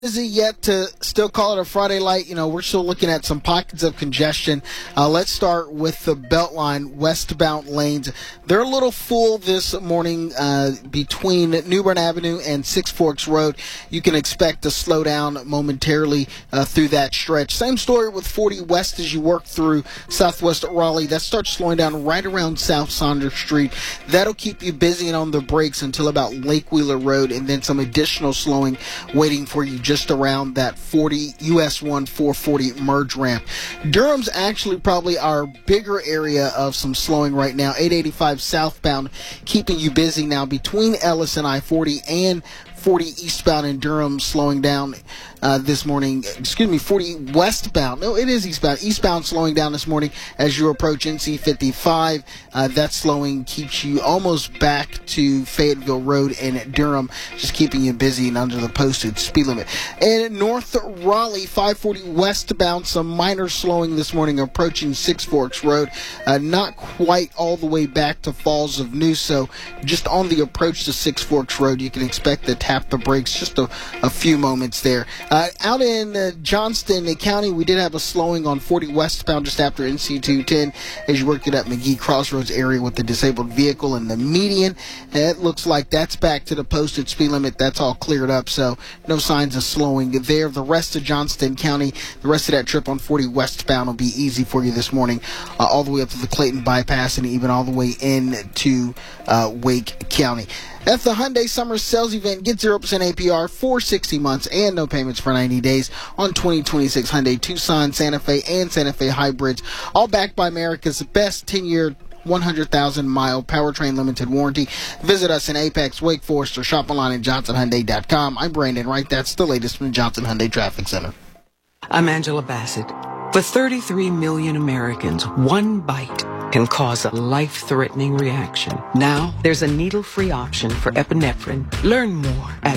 Busy yet to still call it a Friday light. We're still looking at some pockets of congestion. Let's start with the Beltline westbound lanes. They're a little full this morning between New Bern Avenue and Six Forks Road. You can expect to slow down momentarily through that stretch. Same story with 40 West as you work through Southwest Raleigh. That starts slowing down right around South Saunders Street. That'll keep you busy and on the brakes until about Lake Wheeler Road, and then some additional slowing waiting for you just around that 40 US 1 440 merge ramp. Durham's actually probably our bigger area of some slowing right now. 885 southbound keeping you busy now between Ellis and I-40 and 40 eastbound in Durham slowing down this morning. 40 westbound. No, it is eastbound. Eastbound slowing down this morning as you approach NC55. That slowing keeps you almost back to Fayetteville Road in Durham, just keeping you busy and under the posted speed limit. And North Raleigh, 540 westbound, some minor slowing this morning approaching Six Forks Road. Not quite all the way back to Falls of New, so just on the approach to Six Forks Road, you can expect to tap the brakes just a few moments there. Out in Johnston County, we did have a slowing on 40 westbound just after NC 210 as you worked it up McGee Crossroads area with the disabled vehicle and the median. It looks like that's back to the posted speed limit. That's all cleared up, so no signs of slowing there. The rest of Johnston County, the rest of that trip on 40 westbound will be easy for you this morning, all the way up to the Clayton bypass and even all the way into Wake County. At the Hyundai Summer Sales Event, get 0% APR for 60 months and no payments for 90 days on 2026 Hyundai Tucson, Santa Fe, and Santa Fe hybrids, all backed by America's best 10-year 100,000-mile powertrain limited warranty. Visit us in Apex, Wake Forest, or shop online at johnsonhyundai.com. I'm Brandon Wright. That's the latest from the Johnson Hyundai Traffic Center. I'm Angela Bassett. For 33 million Americans, one bite can cause a life-threatening reaction. Now, there's a needle-free option for epinephrine. Learn more at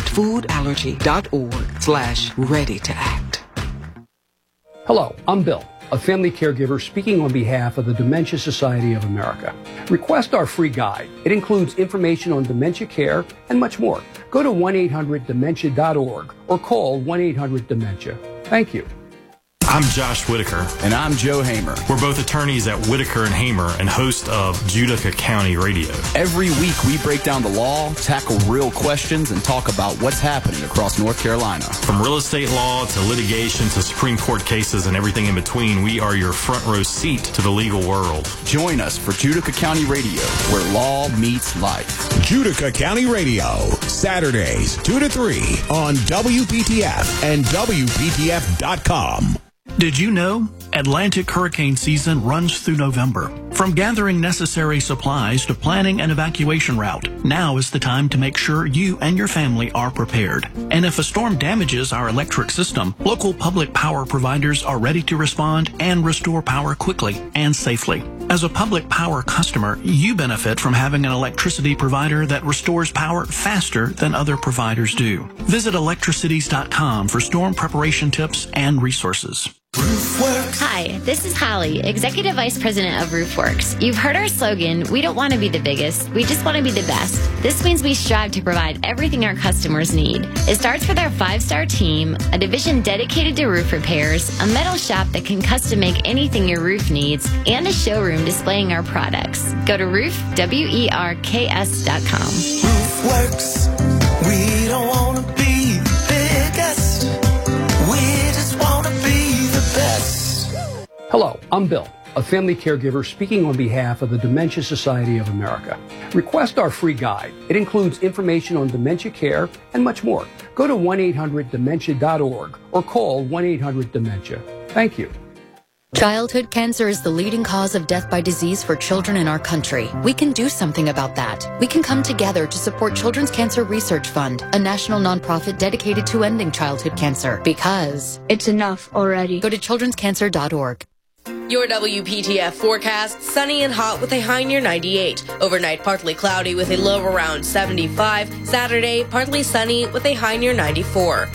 foodallergy.org/ready-to-act. Hello, I'm Bill, a family caregiver speaking on behalf of the Dementia Society of America. Request our free guide. It includes information on dementia care and much more. Go to 1-800-DEMENTIA.org or call 1-800-DEMENTIA. Thank you. I'm Josh Whitaker. And I'm Joe Hamer. We're both attorneys at Whitaker and Hamer and host of Judica County Radio. Every week we break down the law, tackle real questions, and talk about what's happening across North Carolina. From real estate law to litigation to Supreme Court cases and everything in between, we are your front row seat to the legal world. Join us for Judica County Radio, where law meets life. Judica County Radio, Saturdays 2 to 3 on WPTF and WPTF.com. Did you know Atlantic hurricane season runs through November? From gathering necessary supplies to planning an evacuation route, now is the time to make sure you and your family are prepared. And if a storm damages our electric system, local public power providers are ready to respond and restore power quickly and safely. As a public power customer, you benefit from having an electricity provider that restores power faster than other providers do. Visit electricities.com for storm preparation tips and resources. Hi, this is Holly, Executive Vice President of RoofWorks. You've heard our slogan, we don't want to be the biggest, we just want to be the best. This means we strive to provide everything our customers need. It starts with our 5-star team, a division dedicated to roof repairs, a metal shop that can custom make anything your roof needs, and a showroom displaying our products. Go to roofwerks.com. RoofWorks, we don't want to be the biggest, we just want to be the best. Hello, I'm Bill, a family caregiver speaking on behalf of the Dementia Society of America. Request our free guide. It includes information on dementia care and much more. Go to 1-800-DEMENTIA.org or call 1-800-DEMENTIA. Thank you. Childhood cancer is the leading cause of death by disease for children in our country. We can do something about that. We can come together to support Children's Cancer Research Fund, a national nonprofit dedicated to ending childhood cancer. Because it's enough already. Go to childrenscancer.org. Your WPTF forecast, sunny and hot with a high near 98. Overnight, partly cloudy with a low around 75. Saturday, partly sunny with a high near 94.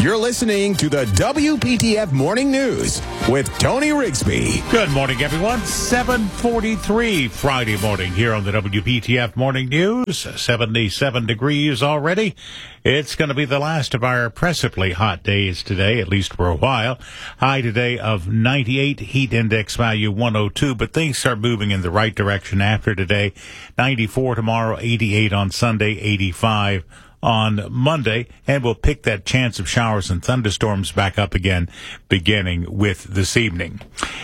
You're listening to the WPTF Morning News with Tony Rigsby. Good morning, everyone. 7:43 Friday morning here on the WPTF Morning News. 77 degrees already. It's going to be the last of our oppressively hot days today, at least for a while. High today of 98, heat index value 102, but things start moving in the right direction after today. 94 tomorrow, 88 on Sunday, 85 on Monday, and we'll pick that chance of showers and thunderstorms back up again beginning with this evening.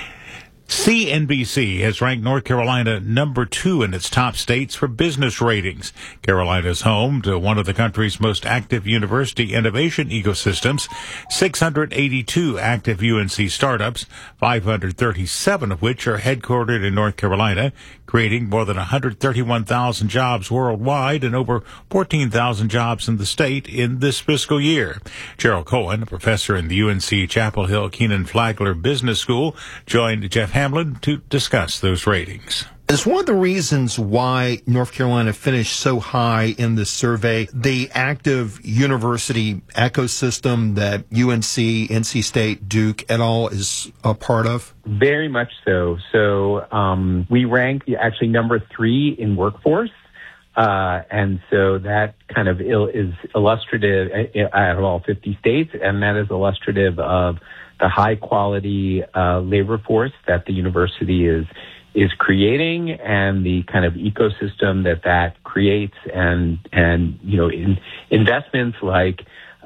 CNBC has ranked North Carolina number 2 in its top states for business ratings. Carolina is home to one of the country's most active university innovation ecosystems, 682 active UNC startups, 537 of which are headquartered in North Carolina, creating more than 131,000 jobs worldwide and over 14,000 jobs in the state in this fiscal year. Gerald Cohen, a professor in the UNC Chapel Hill Kenan Flagler Business School, joined Jeff Hamlin to discuss those ratings. It's one of the reasons why North Carolina finished so high in this survey. The active university ecosystem that UNC, NC State, Duke, et al. Is a part of? Very much so. So we rank actually number 3 in workforce. And so that kind of is illustrative out of all 50 states, and that is illustrative of the high quality labor force that the university is creating, and the kind of ecosystem that creates, and investments like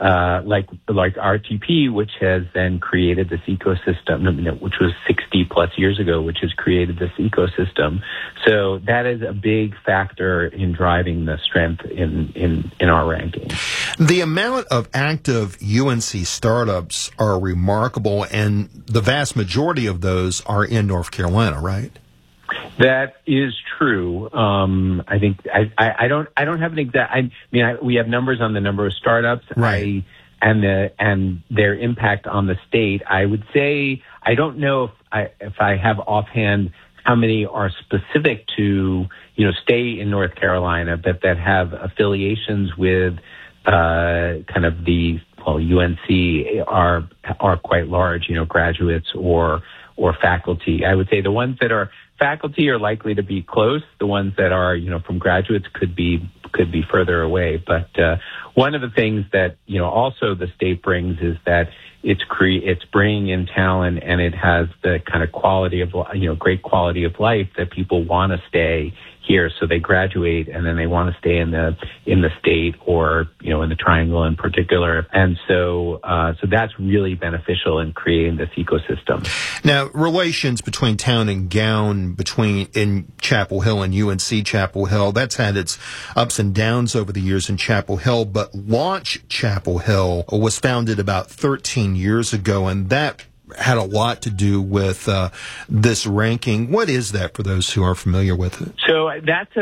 RTP, which has then created this ecosystem, which was 60 plus years ago, which has created this ecosystem. So that is a big factor in driving the strength in our ranking. The amount of active UNC startups are remarkable, and the vast majority of those are in North Carolina, right? That is true. I think I don't have an exact. We have numbers on the number of startups, right, and their impact on the state. I would say I don't know if I have offhand how many are specific to stay in North Carolina, but that have affiliations with kind of the UNC are quite large. Graduates or faculty. I would say the ones that are faculty are likely to be close. The ones that are, from graduates could be further away. But one of the things that also the state brings is that it's bringing in talent, and it has the kind of quality of great quality of life that people want to stay here. So they graduate and then they want to stay in the state, or in the Triangle in particular. And so that's really beneficial in creating this ecosystem. Now, relations between town and gown in Chapel Hill and UNC Chapel Hill, that's had its ups and downs over the years in Chapel Hill, but Launch Chapel Hill was founded about 13 years ago, and that had a lot to do with this ranking. What is that for those who are familiar with it? So that's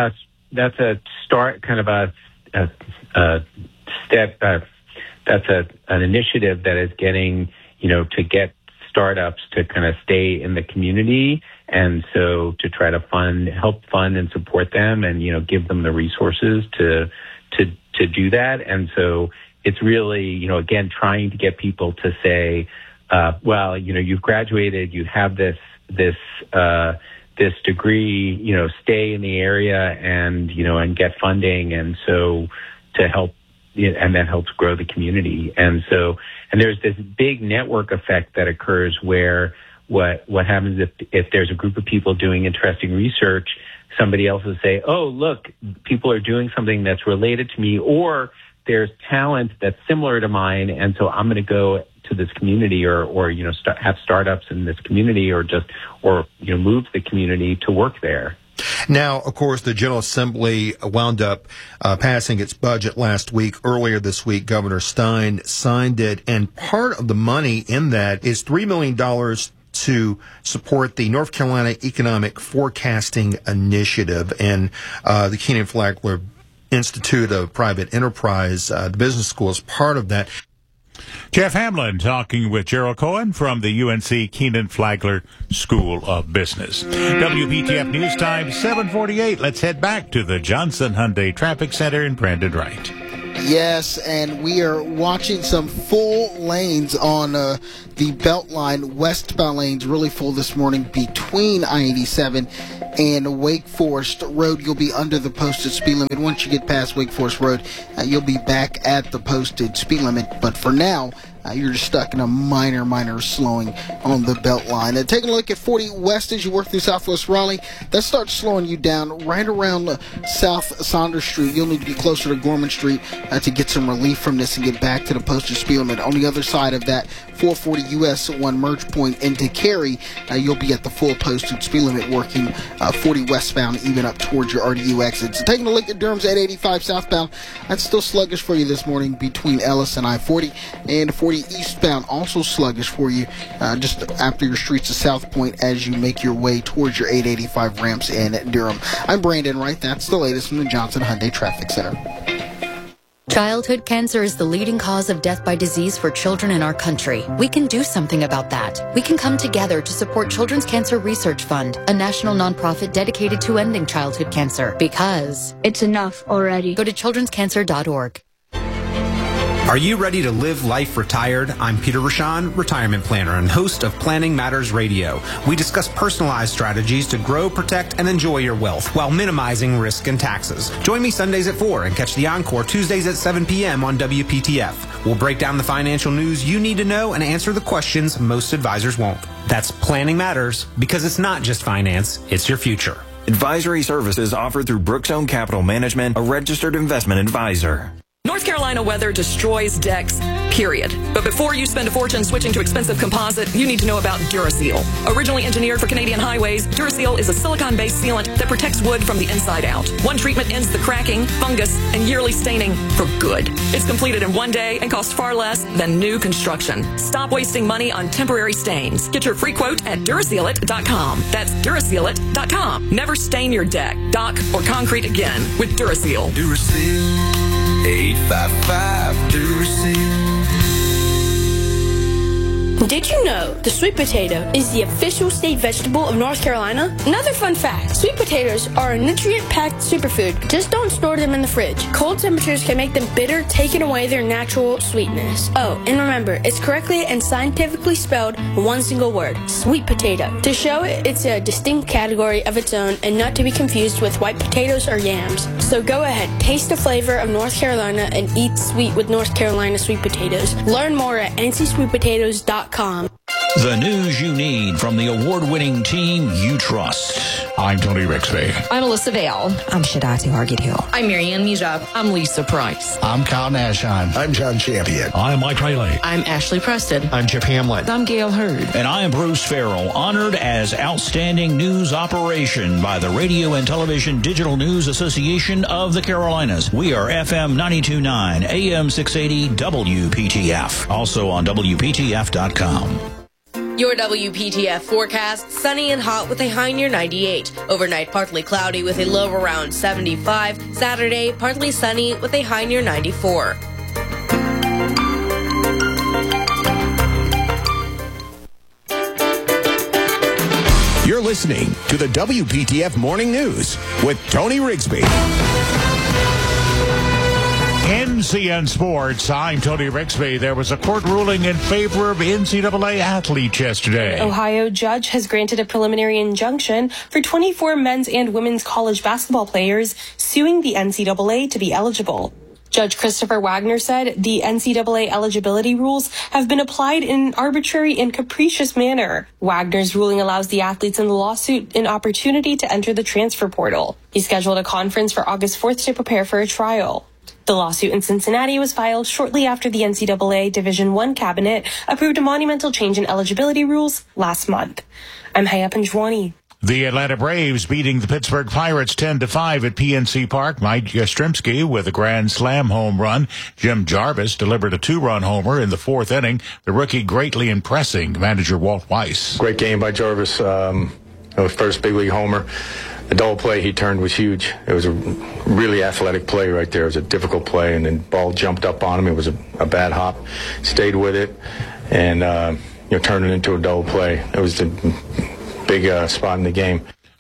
a start, kind of a step. That's an initiative that is getting to get startups to kind of stay in the community, and so to try to help fund and support them, and give them the resources to do that. And so it's really again trying to get people to say, well, you've graduated, you have this degree, stay in the area and get funding. And so to help, and that helps grow the community. And there's this big network effect that occurs where what happens if there's a group of people doing interesting research, somebody else will say, oh, look, people are doing something that's related to me, or there's talent that's similar to mine, and so I'm going to go to this community, or have startups in this community, or move the community to work there. Now, of course, the General Assembly wound up passing its budget last week. Earlier this week, Governor Stein signed it, and part of the money in that is $3 million to support the North Carolina Economic Forecasting Initiative, and the Kenan Flagler Institute of Private Enterprise, the business school, is part of that. Jeff Hamlin talking with Gerald Cohen from the UNC Kenan Flagler School of Business. WPTF News Time, 7:48. Let's head back to the Johnson Hyundai Traffic Center in Brandon Wright. Yes, and we are watching some full lanes on the Beltline. Westbound lanes really full this morning between I-87 and Wake Forest Road. You'll be under the posted speed limit. Once you get past Wake Forest Road, you'll be back at the posted speed limit. But for now, you're just stuck in a minor slowing on the Beltline. Taking a look at 40 West as you work through Southwest Raleigh. That starts slowing you down right around South Saunders Street. You'll need to be closer to Gorman Street to get some relief from this and get back to the posted speed limit. On the other side of that, 440 US 1 merge point into Cary, you'll be at the full posted speed limit working 40 westbound even up towards your RDU exits. So taking a look at Durham's 885 southbound, that's still sluggish for you this morning between Ellis and I-40, and 40 eastbound also sluggish for you just after your streets of South Point as you make your way towards your 885 ramps in Durham. I'm Brandon Wright. That's the latest from the Johnson Hyundai Traffic Center. Childhood cancer is the leading cause of death by disease for children in our country. We can do something about that. We can come together to support Children's Cancer Research Fund, a national nonprofit dedicated to ending childhood cancer. Because it's enough already. Go to childrenscancer.org. Are you ready to live life retired? I'm Peter Rashan, retirement planner and host of Planning Matters Radio. We discuss personalized strategies to grow, protect, and enjoy your wealth while minimizing risk and taxes. Join me Sundays at 4 and catch the encore Tuesdays at 7 p.m. on WPTF. We'll break down the financial news you need to know and answer the questions most advisors won't. That's Planning Matters, because it's not just finance, it's your future. Advisory services offered through Brookstone Capital Management, a registered investment advisor. North Carolina weather destroys decks, period. But before you spend a fortune switching to expensive composite, you need to know about Duraseal. Originally engineered for Canadian highways, Duraseal is a silicone-based sealant that protects wood from the inside out. One treatment ends the cracking, fungus, and yearly staining for good. It's completed in 1 day and costs far less than new construction. Stop wasting money on temporary stains. Get your free quote at Durasealit.com. That's Durasealit.com. Never stain your deck, dock, or concrete again with Duraseal. Duraseal. 855 Duraseal. Did you know the sweet potato is the official state vegetable of North Carolina? Another fun fact, sweet potatoes are a nutrient-packed superfood. Just don't store them in the fridge. Cold temperatures can make them bitter, taking away their natural sweetness. Oh, and remember, it's correctly and scientifically spelled in one single word, sweet potato. To show it, it's a distinct category of its own and not to be confused with white potatoes or yams. So go ahead, taste the flavor of North Carolina and eat sweet with North Carolina sweet potatoes. Learn more at ncSweetPotatoes.com. The news you need from the award-winning team you trust. I'm Tony Rixby. I'm Alyssa Vale. I'm Shadati Hargit-Hill. I'm Marianne Mijab. I'm Lisa Price. I'm Kyle Nashheim. I'm John Champion. I'm Mike Rayleigh. I'm Ashley Preston. I'm Chip Hamlet. I'm Gail Hurd. And I am Bruce Farrell, honored as Outstanding News Operation by the Radio and Television Digital News Association of the Carolinas. We are FM 92.9, AM 680, WPTF. Also on WPTF.com. Your WPTF forecast, sunny and hot with a high near 98. Overnight, partly cloudy with a low around 75. Saturday, partly sunny with a high near 94. You're listening to the WPTF Morning News with Tony Rigsby. NCN Sports, I'm Tony Rixby. There was a court ruling in favor of NCAA athletes yesterday. An Ohio judge has granted a preliminary injunction for 24 men's and women's college basketball players suing the NCAA to be eligible. Judge Christopher Wagner said the NCAA eligibility rules have been applied in an arbitrary and capricious manner. Wagner's ruling allows the athletes in the lawsuit an opportunity to enter the transfer portal. He scheduled a conference for August 4th to prepare for a trial. The lawsuit in Cincinnati was filed shortly after the NCAA Division I cabinet approved a monumental change in eligibility rules last month. I'm Haya Panjwani. The Atlanta Braves beating the Pittsburgh Pirates 10-5 at PNC Park. Mike Yastrzemski with a grand slam home run. Jim Jarvis delivered a 2-run homer in the 4th inning. The rookie greatly impressing manager Walt Weiss. Great game by Jarvis. First big league homer. The double play he turned was huge. It was a really athletic play right there. It was a difficult play, and then ball jumped up on him. It was a bad hop. Stayed with it, and turned it into a double play. It was the big spot in the game.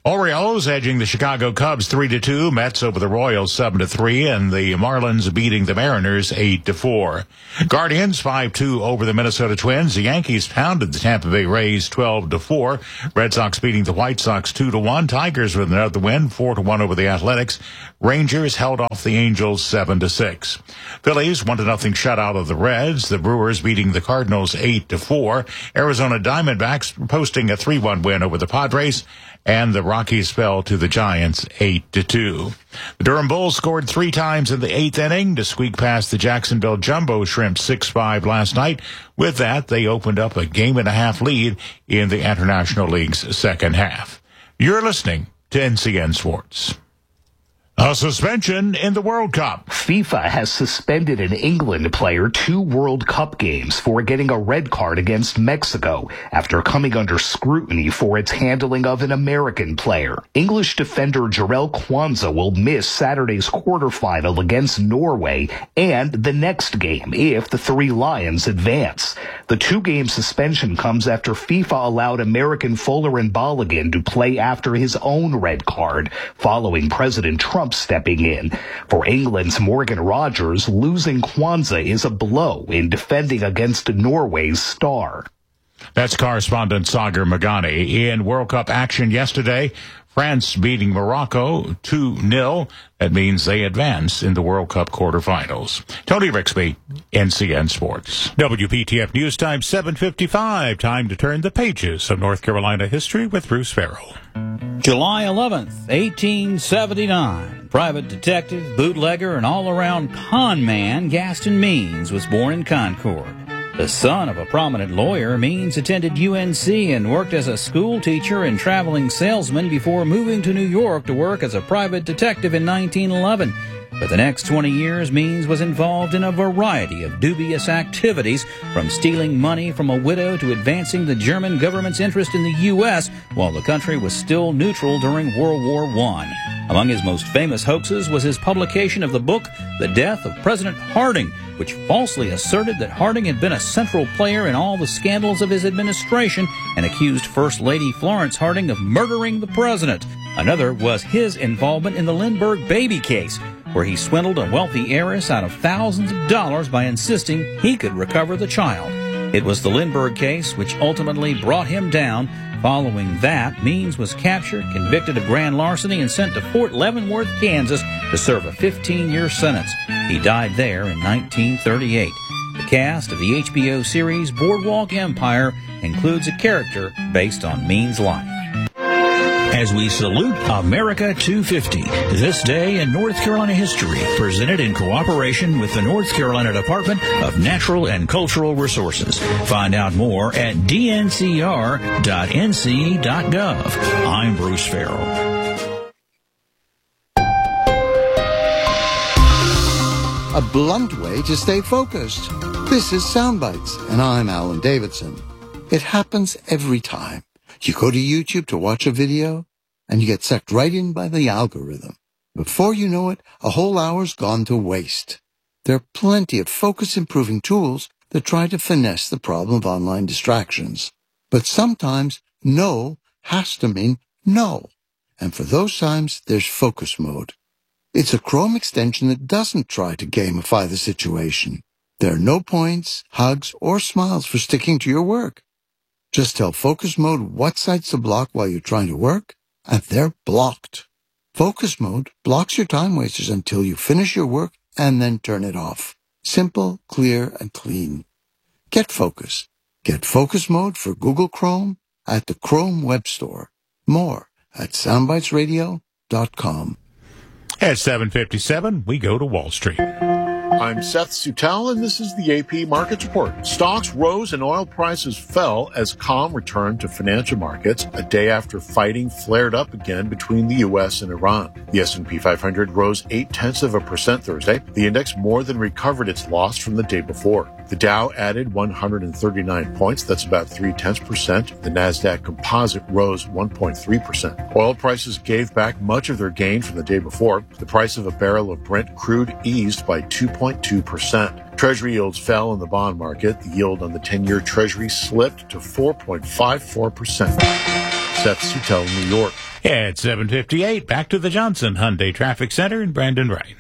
Orioles edging the Chicago Cubs 3-2, Mets over the Royals 7-3, and the Marlins beating the Mariners 8-4. Guardians 5-2 over the Minnesota Twins. The Yankees pounded the Tampa Bay Rays 12-4. Red Sox beating the White Sox 2-1. Tigers with another win 4-1 over the Athletics. Rangers held off the Angels 7-6. Phillies 1-0 shutout of the Reds. The Brewers beating the Cardinals 8-4. Arizona Diamondbacks posting a 3-1 win over the Padres. And the Rockies fell to the Giants 8-2. The Durham Bulls scored 3 times in the 8th inning to squeak past the Jacksonville Jumbo Shrimps 6-5 last night. With that, they opened up a 1.5 lead in the International League's second half. You're listening to NCN Sports. A suspension in the World Cup. FIFA has suspended an England player 2 World Cup games for getting a red card against Mexico after coming under scrutiny for its handling of an American player. English defender Jarell Quansah will miss Saturday's quarterfinal against Norway and the next game if the 3 Lions advance. The 2-game suspension comes after FIFA allowed American Folarin Balogun to play after his own red card following President Trump stepping in. For England's Morgan Rogers, losing Quansah is a blow in defending against Norway's star. That's correspondent Sagar Magani. In World Cup action yesterday, France beating Morocco 2-0. That means they advance in the World Cup quarterfinals. Tony Rixby, NCN Sports. WPTF News Time 7:55. Time to turn the pages of North Carolina history with Bruce Farrell. July 11th, 1879. Private detective, bootlegger, and all-around con man Gaston Means was born in Concord. The son of a prominent lawyer, Means attended UNC and worked as a school teacher and traveling salesman before moving to New York to work as a private detective in 1911. For the next 20 years, Means was involved in a variety of dubious activities, from stealing money from a widow to advancing the German government's interest in the U.S. while the country was still neutral during World War I. Among his most famous hoaxes was his publication of the book The Death of President Harding, which falsely asserted that Harding had been a central player in all the scandals of his administration and accused First Lady Florence Harding of murdering the president. Another was his involvement in the Lindbergh baby case, where he swindled a wealthy heiress out of thousands of dollars by insisting he could recover the child. It was the Lindbergh case which ultimately brought him down. Following that, Means was captured, convicted of grand larceny, and sent to Fort Leavenworth, Kansas, to serve a 15-year sentence. He died there in 1938. The cast of the HBO series Boardwalk Empire includes a character based on Means' life. As we salute America 250, this day in North Carolina history, presented in cooperation with the North Carolina Department of Natural and Cultural Resources. Find out more at dncr.nc.gov. I'm Bruce Farrell. A blunt way to stay focused. This is Soundbites, and I'm Alan Davidson. It happens every time. You go to YouTube to watch a video, and you get sucked right in by the algorithm. Before you know it, a whole hour's gone to waste. There are plenty of focus-improving tools that try to finesse the problem of online distractions. But sometimes no has to mean no. And for those times, there's Focus Mode. It's a Chrome extension that doesn't try to gamify the situation. There are no points, hugs, or smiles for sticking to your work. Just tell Focus Mode what sites to block while you're trying to work, and they're blocked. Focus Mode blocks your time wasters until you finish your work and then turn it off. Simple, clear, and clean. Get Focus. Get Focus Mode for Google Chrome at the Chrome Web Store. More at soundbitesradio.com. At 7:57, we go to Wall Street. I'm Seth Sutel, and this is the AP Markets Report. Stocks rose and oil prices fell as calm returned to financial markets a day after fighting flared up again between the U.S. and Iran. The S&P 500 rose 0.8% Thursday. The index more than recovered its loss from the day before. The Dow added 139 points. That's about 0.3%. The NASDAQ Composite rose 1.3%. Oil prices gave back much of their gain from the day before. The price of a barrel of Brent crude eased by 2.2%. Treasury yields fell in the bond market. The yield on the 10-year Treasury slipped to 4.54%. Seth Sutel, New York. At 7:58, back to the Johnson Hyundai Traffic Center in Brandon Wright.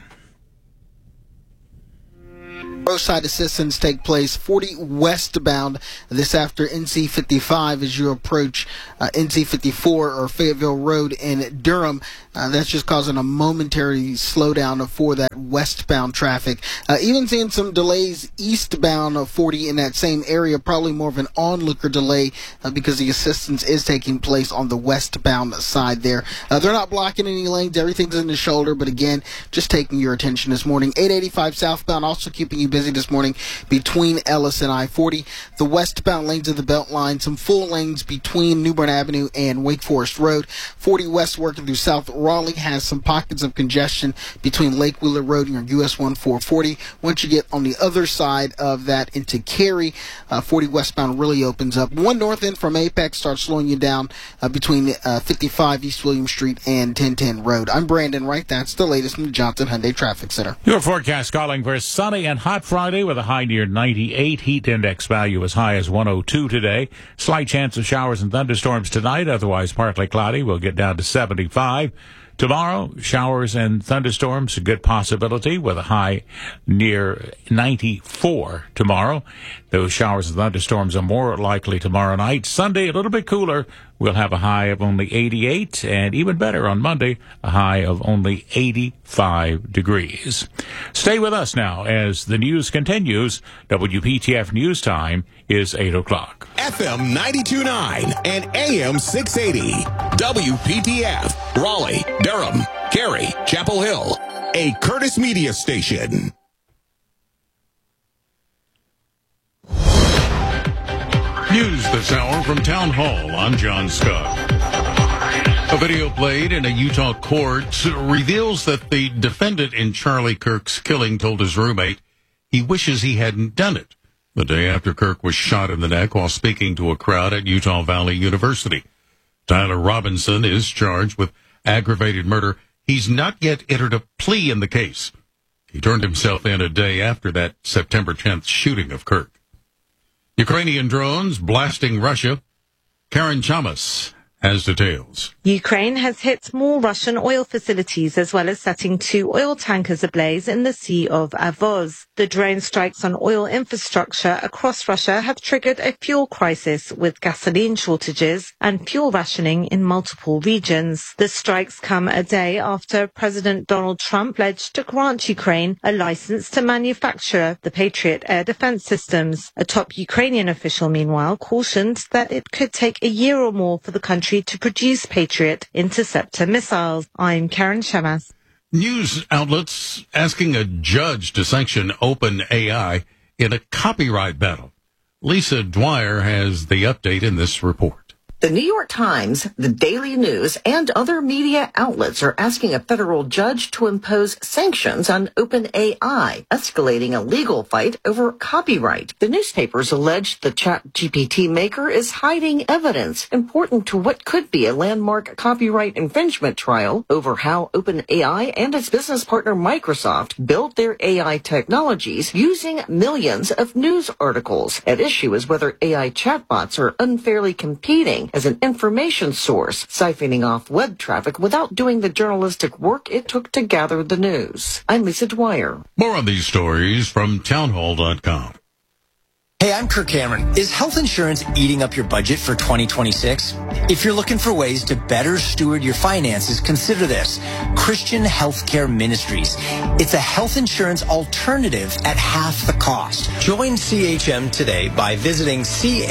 Roadside assistance take place 40 westbound. This after NC 55 as you approach NC 54 or Fayetteville Road in Durham. That's just causing a momentary slowdown for that westbound traffic. Even seeing some delays eastbound of 40 in that same area, probably more of an onlooker delay because the assistance is taking place on the westbound side there. They're not blocking any lanes. Everything's in the shoulder, but again, just taking your attention this morning. 885 southbound also keeping you busy this morning between Ellis and I-40. The westbound lanes of the Beltline, some full lanes between New Bern Avenue and Wake Forest Road. 40 west working through South Raleigh has some pockets of congestion between Lake Wheeler Road and your US 1440. Once you get on the other side of that into Cary, 40 westbound really opens up. One north end from Apex starts slowing you down between 55 East William Street and 1010 Road. I'm Brandon Wright. That's the latest from the Johnson Hyundai Traffic Center. Your forecast calling for sunny and hot Friday with a high near 98. Heat index value as high as 102 today. Slight chance of showers and thunderstorms tonight, otherwise partly cloudy. We'll get down to 75. Tomorrow, showers and thunderstorms, a good possibility with a high near 94 tomorrow. Those showers and thunderstorms are more likely tomorrow night. Sunday, a little bit cooler. We'll have a high of only 88, and even better on Monday, a high of only 85 degrees. Stay with us now as the news continues. WPTF News Time is 8 o'clock. FM 92.9 and AM 680. WPTF, Raleigh, Durham, Cary, Chapel Hill. A Curtis Media station. News this hour from Town Hall. I'm John Scott. A video played in a Utah court reveals that the defendant in Charlie Kirk's killing told his roommate he wishes he hadn't done it the day after Kirk was shot in the neck while speaking to a crowd at Utah Valley University. Tyler Robinson is charged with aggravated murder. He's not yet entered a plea in the case. He turned himself in a day after that September 10th shooting of Kirk. Ukrainian drones blasting Russia. Karen Chamas has details. Ukraine has hit more Russian oil facilities as well as setting 2 oil tankers ablaze in the Sea of Azov. The drone strikes on oil infrastructure across Russia have triggered a fuel crisis with gasoline shortages and fuel rationing in multiple regions. The strikes come a day after President Donald Trump pledged to grant Ukraine a license to manufacture the Patriot air defense systems. A top Ukrainian official, meanwhile, cautioned that it could take a year or more for the country to produce Patriot interceptor missiles. I'm Karen Shamas. News outlets asking a judge to sanction OpenAI in a copyright battle. Lisa Dwyer has the update in this report. The New York Times, the Daily News, and other media outlets are asking a federal judge to impose sanctions on OpenAI, escalating a legal fight over copyright. The newspapers allege the ChatGPT maker is hiding evidence important to what could be a landmark copyright infringement trial over how OpenAI and its business partner Microsoft built their AI technologies using millions of news articles. At issue is whether AI chatbots are unfairly competing as an information source, siphoning off web traffic without doing the journalistic work it took to gather the news. I'm Lisa Dwyer. More on these stories from townhall.com. Hey, I'm Kirk Cameron. Is health insurance eating up your budget for 2026? If you're looking for ways to better steward your finances, consider this. Christian Healthcare Ministries. It's a health insurance alternative at half the cost. Join CHM today by visiting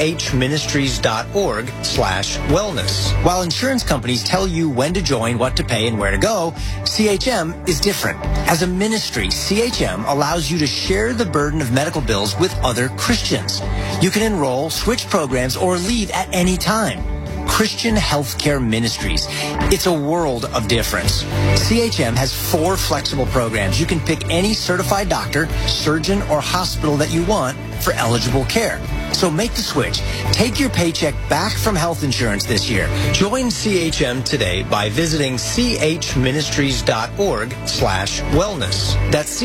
chministries.org/wellness. While insurance companies tell you when to join, what to pay, and where to go, CHM is different. As a ministry, CHM allows you to share the burden of medical bills with other Christians. You can enroll, switch programs, or leave at any time. Christian Healthcare Ministries. It's a world of difference. CHM has 4 flexible programs. You can pick any certified doctor, surgeon, or hospital that you want for eligible care. So make the switch. Take your paycheck back from health insurance this year. Join CHM today by visiting chministries.org/wellness. That's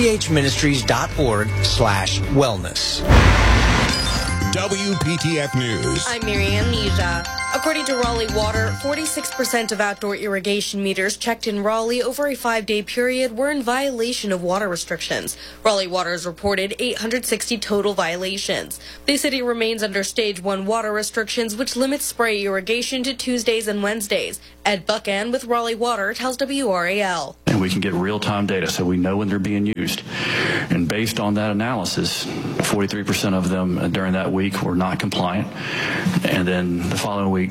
chministries.org/wellness. WPTF News. I'm Miriam Mija. A According to Raleigh Water, 46% of outdoor irrigation meters checked in Raleigh over a 5-day period were in violation of water restrictions. Raleigh Water has reported 860 total violations. The city remains under Stage 1 water restrictions, which limits spray irrigation to Tuesdays and Wednesdays. Ed Buchan with Raleigh Water tells WRAL. And we can get real-time data so we know when they're being used. And based on that analysis, 43% of them during that week were not compliant. And then the following week,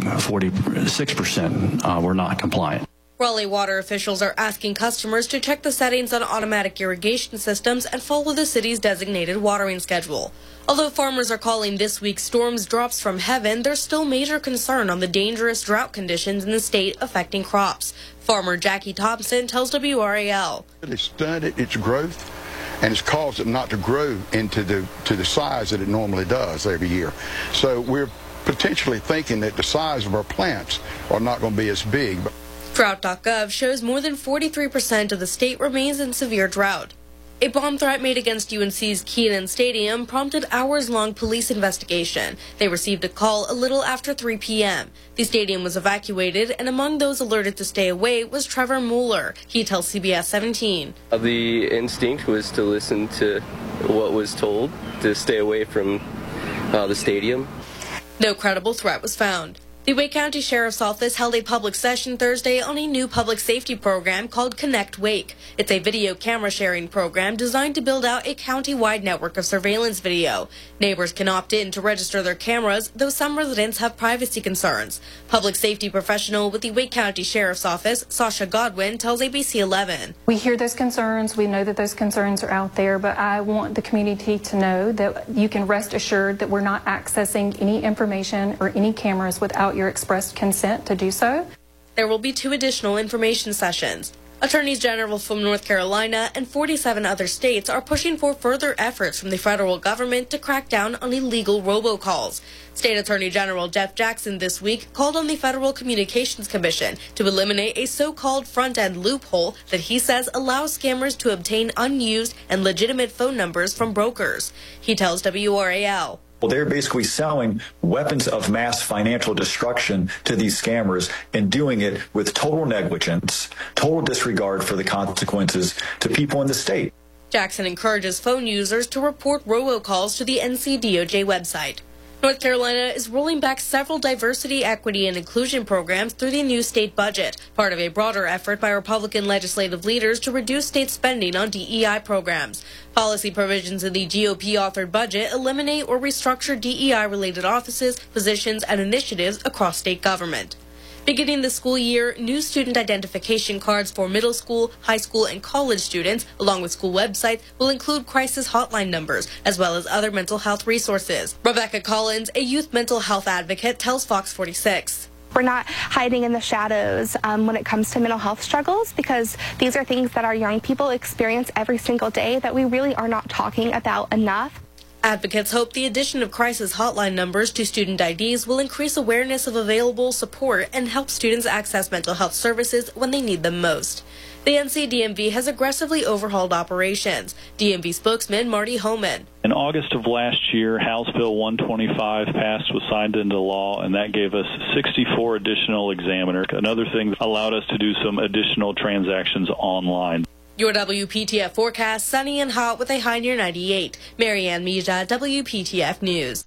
46% were not compliant. Raleigh Water officials are asking customers to check the settings on automatic irrigation systems and follow the city's designated watering schedule. Although farmers are calling this week's storms drops from heaven, there's still major concern on the dangerous drought conditions in the state affecting crops. Farmer Jackie Thompson tells WRAL. It's stunted its growth, and it's caused it not to grow into the size that it normally does every year. So we're potentially thinking that the size of our plants are not going to be as big. Drought.gov shows more than 43% of the state remains in severe drought. A bomb threat made against UNC's Kenan Stadium prompted hours-long police investigation. They received a call a little after 3 p.m. The stadium was evacuated, and among those alerted to stay away was Trevor Mueller. He tells CBS 17. The instinct was to listen to what was told, to stay away from the stadium. No credible threat was found. The Wake County Sheriff's Office held a public session Thursday on a new public safety program called Connect Wake. It's a video camera sharing program designed to build out a county-wide network of surveillance video. Neighbors can opt in to register their cameras, though some residents have privacy concerns. Public safety professional with the Wake County Sheriff's Office, Sasha Godwin, tells ABC 11. We hear those concerns. We know that those concerns are out there, but I want the community to know that you can rest assured that we're not accessing any information or any cameras without your expressed consent to do so. There will be 2 additional information sessions. Attorneys general from North Carolina and 47 other states are pushing for further efforts from the federal government to crack down on illegal robocalls. State Attorney General Jeff Jackson this week called on the Federal Communications Commission to eliminate a so-called front-end loophole that he says allows scammers to obtain unused and legitimate phone numbers from brokers. He tells WRAL. Well, they're basically selling weapons of mass financial destruction to these scammers and doing it with total negligence, total disregard for the consequences to people in the state. Jackson encourages phone users to report robocalls to the NCDOJ website. North Carolina is rolling back several diversity, equity, and inclusion programs through the new state budget, part of a broader effort by Republican legislative leaders to reduce state spending on DEI programs. Policy provisions in the GOP-authored budget eliminate or restructure DEI-related offices, positions, and initiatives across state government. Beginning the school year, new student identification cards for middle school, high school, and college students, along with school websites, will include crisis hotline numbers, as well as other mental health resources. Rebecca Collins, a youth mental health advocate, tells Fox 46. We're not hiding in the shadows when it comes to mental health struggles, because these are things that our young people experience every single day that we really are not talking about enough. Advocates hope the addition of crisis hotline numbers to student IDs will increase awareness of available support and help students access mental health services when they need them most. The NCDMV has aggressively overhauled operations. DMV spokesman Marty Homan. In August of last year, House Bill 125 passed, was signed into law, and that gave us 64 additional examiners. Another thing allowed us to do some additional transactions online. Your WPTF forecast, sunny and hot with a high near 98. Marianne Mija, WPTF News.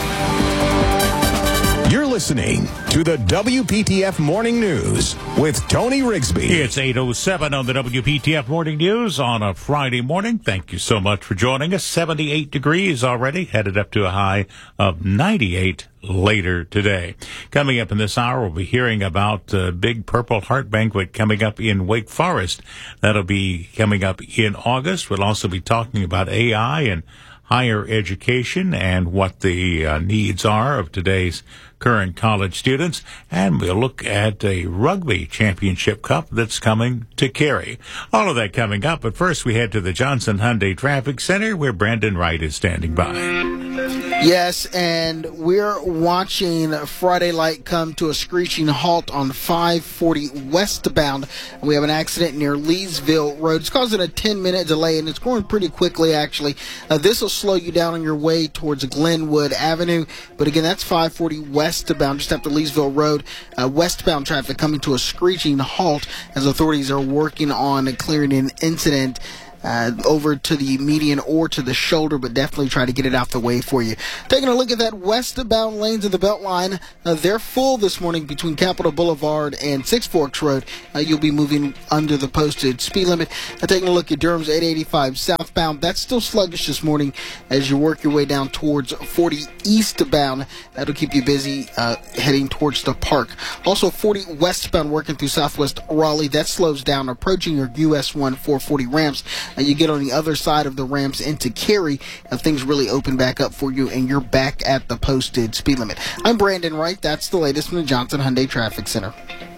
You're listening to the WPTF Morning News with Tony Rigsby. It's 8:07 on the WPTF Morning News on a Friday morning. Thank you so much for joining us. 78 degrees already, headed up to a high of 98 later today. Coming up in this hour, we'll be hearing about Big Purple Heart Banquet coming up in Wake Forest. That'll be coming up in August. We'll also be talking about AI and higher education and what the needs are of today's current college students. And we'll look at a rugby championship cup that's coming to Cary. All of that coming up. But first, we head to the Johnson Hyundai Traffic Center where Brandon Wright is standing by. Yes, and we're watching Friday Light come to a screeching halt on 540 westbound. We have an accident near Leesville Road. It's causing a 10-minute delay, and it's going pretty quickly, actually. This will slow you down on your way towards Glenwood Avenue. But again, that's 540 westbound, just after Leesville Road. Westbound traffic coming to a screeching halt as authorities are working on clearing an incident over to the median or to the shoulder, but definitely try to get it out the way for you. Taking a look at that westbound lanes of the Beltline, they're full this morning between Capitol Boulevard and Six Forks Road. You'll be moving under the posted speed limit. Taking a look at Durham's 885 southbound, that's still sluggish this morning as you work your way down towards 40 eastbound. That'll keep you busy heading towards the park. Also 40 westbound working through southwest Raleigh, that slows down approaching your US 1 440 ramps. You get on the other side of the ramps into Cary, things really open back up for you, and you're back at the posted speed limit. I'm Brandon Wright. That's the latest from the Johnson Hyundai Traffic Center.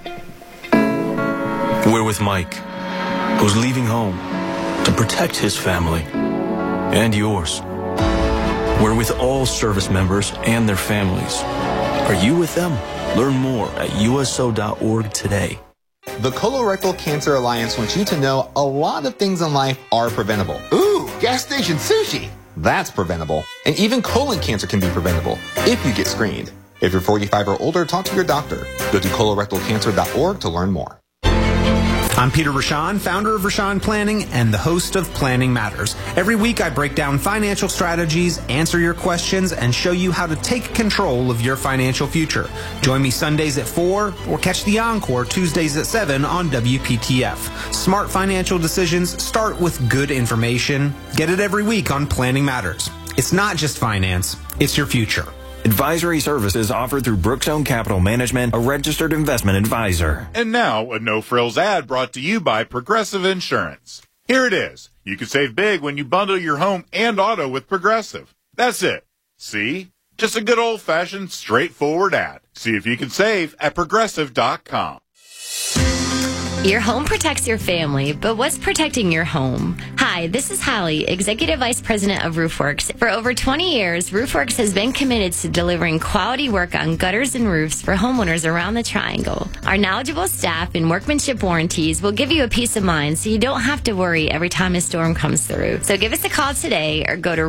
We're with Mike, who's leaving home to protect his family and yours. We're with all service members and their families. Are you with them? Learn more at USO.org today. The Colorectal Cancer Alliance wants you to know a lot of things in life are preventable. Ooh, gas station sushi. That's preventable. And even colon cancer can be preventable if you get screened. If you're 45 or older, talk to your doctor. Go to colorectalcancer.org to learn more. I'm Peter Rashan, founder of Rashan Planning and the host of Planning Matters. Every week I break down financial strategies, answer your questions, and show you how to take control of your financial future. Join me Sundays at 4 or catch the encore Tuesdays at 7 on WPTF. Smart financial decisions start with good information. Get it every week on Planning Matters. It's not just finance, it's your future. Advisory services offered through Brookstone Capital Management, a registered investment advisor. And now, a no-frills ad brought to you by Progressive Insurance. Here it is. You can save big when you bundle your home and auto with Progressive. That's it. See? Just a good old-fashioned, straightforward ad. See if you can save at Progressive.com. Your home protects your family, but what's protecting your home? Hi, this is Hallie, Executive Vice President of RoofWorks. For over 20 years, RoofWorks has been committed to delivering quality work on gutters and roofs for homeowners around the Triangle. Our knowledgeable staff and workmanship warranties will give you a peace of mind so you don't have to worry every time a storm comes through. So give us a call today or go to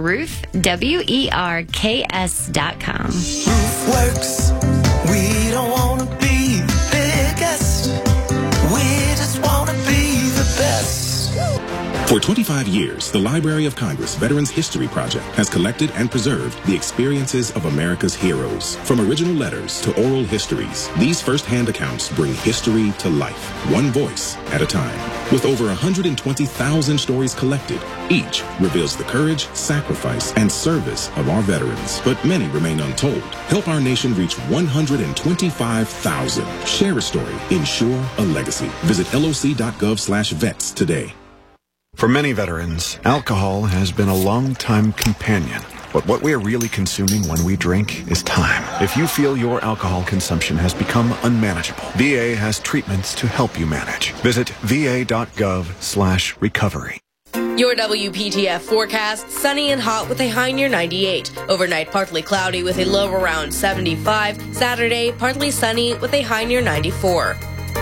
roofwerks.com. RoofWorks, we don't want to be the biggest. We just want to be the best. For 25 years, the Library of Congress Veterans History Project has collected and preserved the experiences of America's heroes. From original letters to oral histories, these first-hand accounts bring history to life, one voice at a time. With over 120,000 stories collected, each reveals the courage, sacrifice, and service of our veterans. But many remain untold. Help our nation reach 125,000. Share a story. Ensure a legacy. Visit loc.gov/vets today. For many veterans, alcohol has been a long-time companion. But what we are really consuming when we drink is time. If you feel your alcohol consumption has become unmanageable, VA has treatments to help you manage. Visit va.gov/recovery. Your WPTF forecast, sunny and hot with a high near 98. Overnight, partly cloudy with a low around 75. Saturday, partly sunny with a high near 94.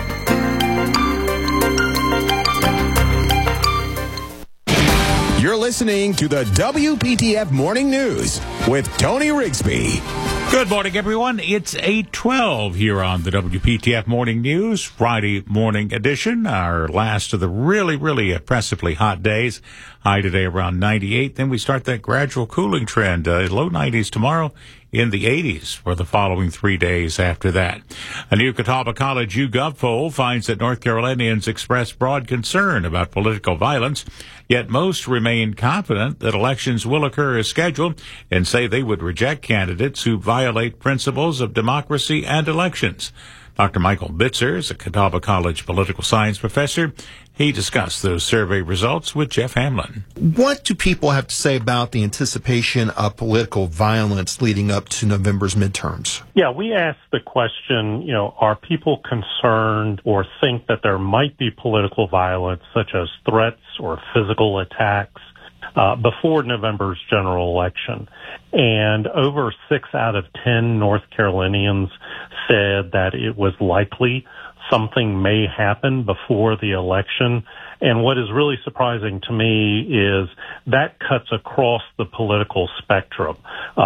You're listening to the WPTF Morning News with Tony Rigsby. Good morning, everyone. It's 8:12 here on the WPTF Morning News, Friday morning edition, our last of the really oppressively hot days. High today around 98. Then we start that gradual cooling trend, low 90s tomorrow, in the 80s for the following 3 days after that. A new Catawba College YouGov poll finds that North Carolinians express broad concern about political violence, yet most remain confident that elections will occur as scheduled and say they would reject candidates who violate principles of democracy and elections. Dr. Michael Bitzer is a Catawba College political science professor. He discussed those survey results with Jeff Hamlin. What do people have to say about the anticipation of political violence leading up to November's midterms? Yeah, we asked the question, are people concerned or think that there might be political violence, such as threats or physical attacks, before November's general election. And over 6 out of 10 North Carolinians said that it was likely something may happen before the election. And what is really surprising to me is that cuts across the political spectrum.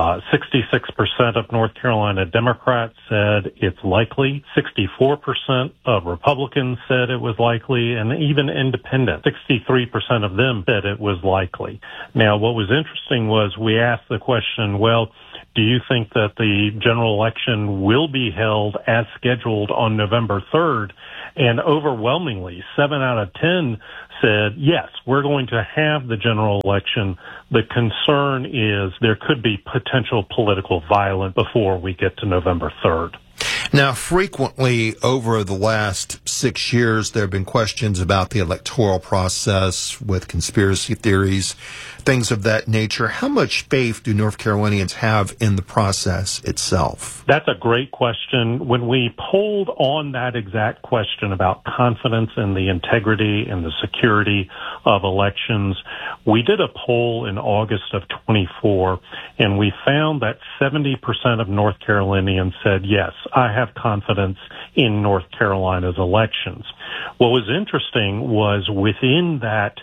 66% of North Carolina Democrats said it's likely. 64% of Republicans said it was likely. And even independent, 63% of them said it was likely. Now, what was interesting was we asked the question, well, do you think that the general election will be held as scheduled on November 3rd? And overwhelmingly, 7 out of 10 said, yes, we're going to have the general election. The concern is there could be potential political violence before we get to November 3rd. Now, frequently over the last 6 years, there have been questions about the electoral process with conspiracy theories, things of that nature. How much faith do North Carolinians have in the process itself? That's a great question. When we polled on that exact question about confidence in the integrity and the security of elections, we did a poll in August of 24, and we found that 70% of North Carolinians said, yes, I have confidence in North Carolina's elections. What was interesting was within that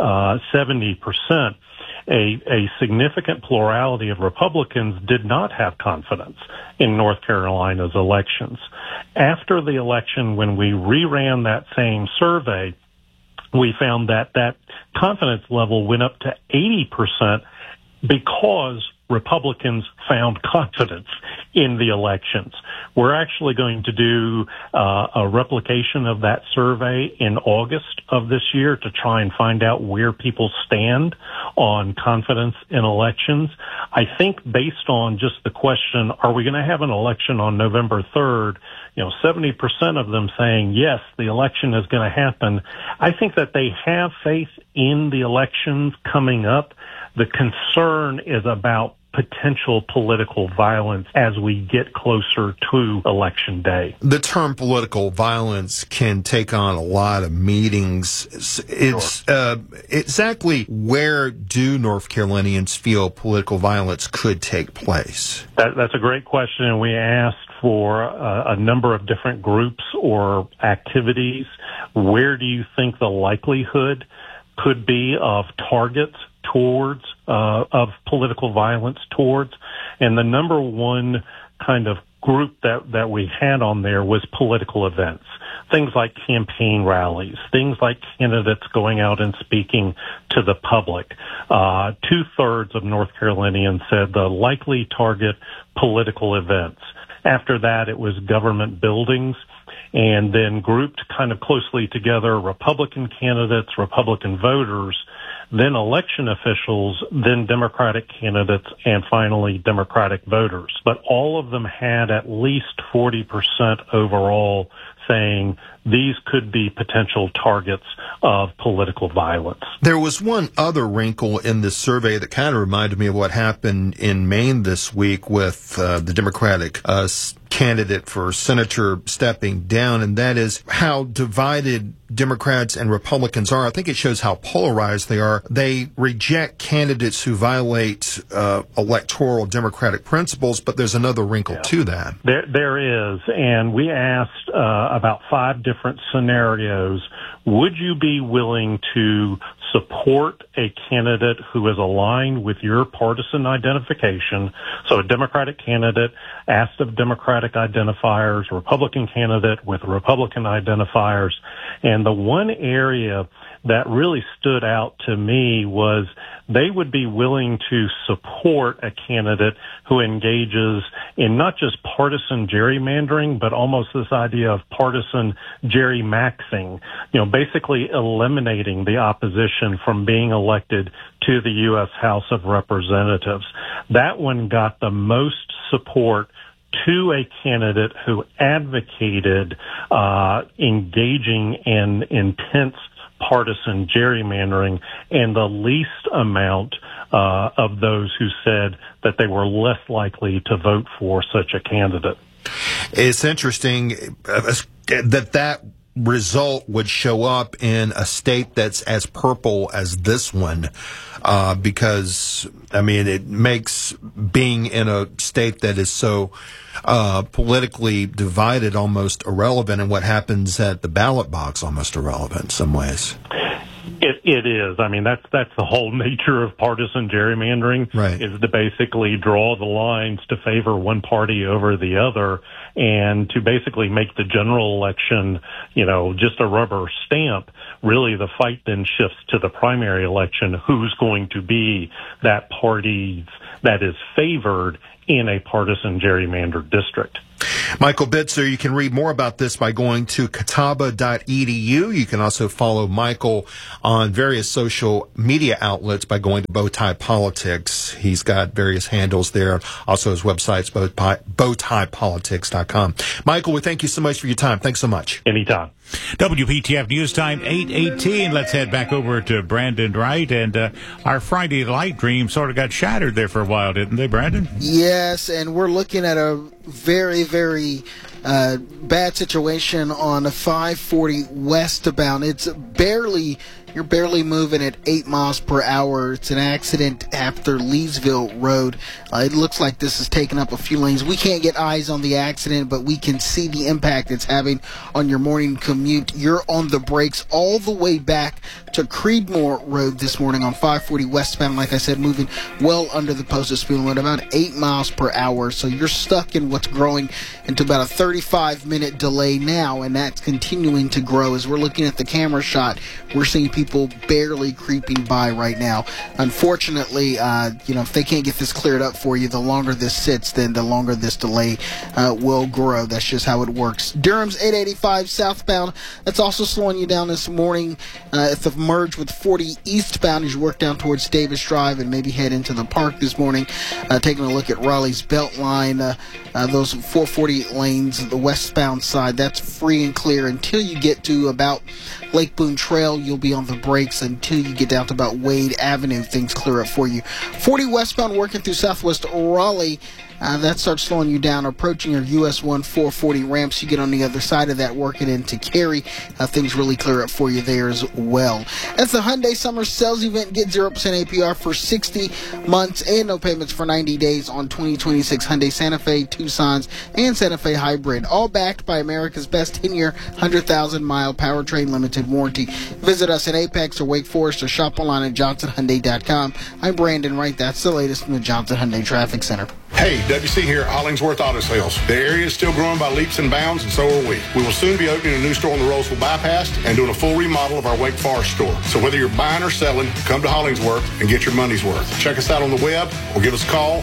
70%, a significant plurality of Republicans did not have confidence in North Carolina's elections. After the election, when we reran that same survey, we found that that confidence level went up to 80% because Republicans found confidence in the elections. We're actually going to do a replication of that survey in August of this year to try and find out where people stand on confidence in elections. I think based on just the question, are we going to have an election on November 3rd? 70% of them saying, yes, the election is going to happen. I think that they have faith in the elections coming up. The concern is about potential political violence as we get closer to Election Day. The term political violence can take on a lot of meanings. Exactly where do North Carolinians feel political violence could take place? That's a great question, and we asked for a number of different groups or activities. Where do you think the likelihood could be of targets towards, of political violence towards? And the number one kind of group that we had on there was political events. Things like campaign rallies, things like candidates going out and speaking to the public. 2/3 of North Carolinians said the likely target political events. After that, it was government buildings, and then grouped kind of closely together Republican candidates, Republican voters, then election officials, then Democratic candidates, and finally Democratic voters. But all of them had at least 40% overall saying these could be potential targets of political violence. There was one other wrinkle in this survey that kind of reminded me of what happened in Maine this week with the Democratic candidate for senator stepping down, and that is how divided Democrats and Republicans are. I think it shows how polarized they are. They reject candidates who violate electoral democratic principles, but there's another wrinkle to that. There is, and we asked about 5 different scenarios. Would you be willing to support a candidate who is aligned with your partisan identification? So a Democratic candidate asked of Democratic identifiers, Republican candidate with Republican identifiers. And the one area that really stood out to me was they would be willing to support a candidate who engages in not just partisan gerrymandering, but almost this idea of partisan gerrymaxing, basically eliminating the opposition from being elected to the U.S. House of Representatives. That one got the most support to a candidate who advocated engaging in intense partisan gerrymandering, and the least amount of those who said that they were less likely to vote for such a candidate. It's interesting that result would show up in a state that's as purple as this one, because, I mean, it makes being in a state that is so politically divided almost irrelevant, and what happens at the ballot box almost irrelevant in some ways. It is. I mean, that's the whole nature of partisan gerrymandering, right, is to basically draw the lines to favor one party over the other, and to basically make the general election, just a rubber stamp. Really, the fight then shifts to the primary election. Who's going to be that party that is favored in a partisan gerrymandered district? Michael Bitzer, you can read more about this by going to catawba.edu. You can also follow Michael on various social media outlets by going to Bowtie Politics. He's got various handles there. Also, his website's bowtiepolitics.com. Michael, we thank you so much for your time. Thanks so much. Anytime. WPTF News Time 8:18. Let's head back over to Brandon Wright. And our Friday light dream sort of got shattered there for a while, didn't they, Brandon? Yes, and we're looking at a very, very bad situation on a 540 westbound. You're barely moving at 8 miles per hour. It's an accident after Leesville Road. It looks like this is taking up a few lanes. We can't get eyes on the accident, but we can see the impact it's having on your morning commute. You're on the brakes all the way back to Creedmoor Road this morning on 540 westbound. Like I said, moving well under the posted speed limit, about 8 miles per hour. So you're stuck in what's growing into about a 35-minute delay now, and that's continuing to grow. As we're looking at the camera shot, we're seeing people barely creeping by right now. Unfortunately, if they can't get this cleared up for you, the longer this sits, then the longer this delay will grow. That's just how it works. Durham's 885 southbound, that's also slowing you down this morning at the merge with 40 eastbound as you work down towards Davis Drive and maybe head into the park this morning. Taking a look at Raleigh's Beltline, those 440 lanes, the westbound side, that's free and clear until you get to about Lake Boone Trail. You'll be on the brakes until you get down to about Wade Avenue. Things clear up for you. 40 westbound working through southwest Raleigh. That starts slowing you down, approaching your US 1 440 ramps. You get on the other side of that, working into Cary. Things really clear up for you there as well. That's the Hyundai Summer Sales Event. Get 0% APR for 60 months and no payments for 90 days on 2026 Hyundai Santa Fe, Tucson's, and Santa Fe Hybrid. All backed by America's best 10-year, 100,000-mile powertrain limited warranty. Visit us in Apex or Wake Forest or shop online at johnsonhyundai.com. I'm Brandon Wright. That's the latest from the Johnson Hyundai Traffic Center. Hey, WC here at Hollingsworth Auto Sales. The area is still growing by leaps and bounds, and so are we. We will soon be opening a new store on the Roseville Bypass and doing a full remodel of our Wake Forest store. So whether you're buying or selling, come to Hollingsworth and get your money's worth. Check us out on the web or give us a call,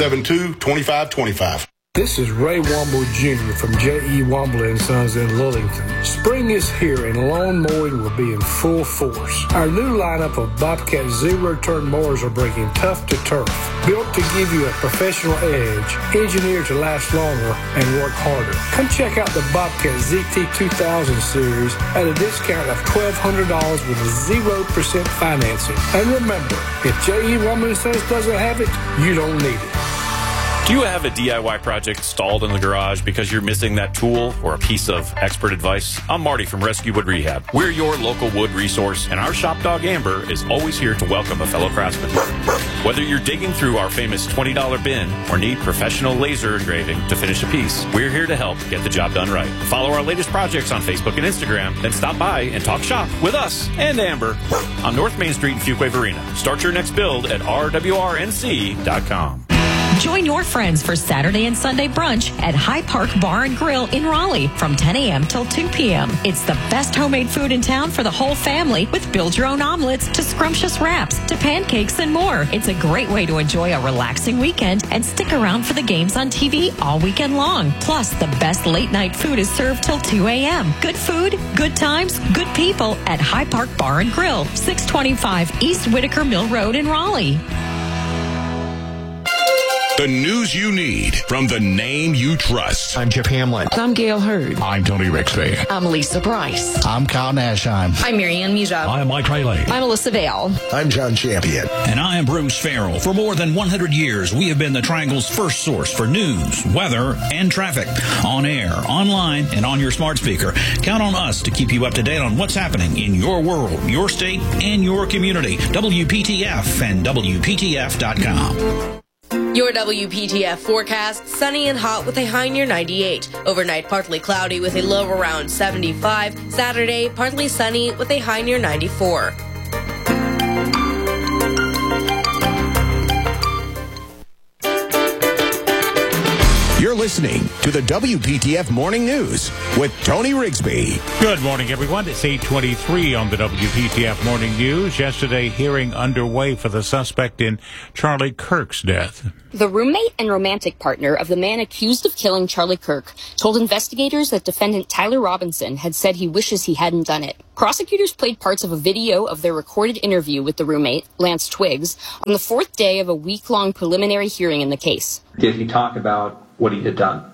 872-2525. This is Ray Womble Jr. from J.E. Womble & Sons in Lillington. Spring is here and lawn mowing will be in full force. Our new lineup of Bobcat zero-turn mowers are breaking tough to turf. Built to give you a professional edge, engineered to last longer and work harder. Come check out the Bobcat ZT 2000 series at a discount of $1,200 with 0% financing. And remember, if J.E. Womble & Sons doesn't have it, you don't need it. Do you have a DIY project stalled in the garage because you're missing that tool or a piece of expert advice? I'm Marty from Rescue Wood Rehab. We're your local wood resource, and our shop dog Amber is always here to welcome a fellow craftsman. Whether you're digging through our famous $20 bin or need professional laser engraving to finish a piece, we're here to help get the job done right. Follow our latest projects on Facebook and Instagram, then stop by and talk shop with us and Amber on North Main Street in Fuquay Varina. Start your next build at rwrnc.com. Join your friends for Saturday and Sunday brunch at High Park Bar and Grill in Raleigh from 10 a.m. till 2 p.m. It's the best homemade food in town for the whole family, with build-your-own omelets to scrumptious wraps to pancakes and more. It's a great way to enjoy a relaxing weekend and stick around for the games on TV all weekend long. Plus, the best late-night food is served till 2 a.m. Good food, good times, good people at High Park Bar and Grill, 625 East Whitaker Mill Road in Raleigh. The news you need from the name you trust. I'm Jeff Hamlin. I'm Gail Hurd. I'm Tony Rixby. I'm Lisa Price. I'm Kyle Nashheim. I'm Marianne Mujab. I'm Mike Rayleigh. I'm Alyssa Vale. I'm John Champion. And I am Bruce Farrell. For more than 100 years, we have been the Triangle's first source for news, weather, and traffic. On air, online, and on your smart speaker. Count on us to keep you up to date on what's happening in your world, your state, and your community. WPTF and WPTF.com. Your WPTF forecast, sunny and hot with a high near 98. Overnight, partly cloudy with a low around 75. Saturday, partly sunny with a high near 94. You're listening to the WPTF Morning News with Tony Rigsby. Good morning, everyone. It's 8:23 on the WPTF Morning News. Yesterday, hearing underway for the suspect in Charlie Kirk's death. The roommate and romantic partner of the man accused of killing Charlie Kirk told investigators that defendant Tyler Robinson had said he wishes he hadn't done it. Prosecutors played parts of a video of their recorded interview with the roommate, Lance Twiggs, on the fourth day of a week-long preliminary hearing in the case. Did he talk about what he had done?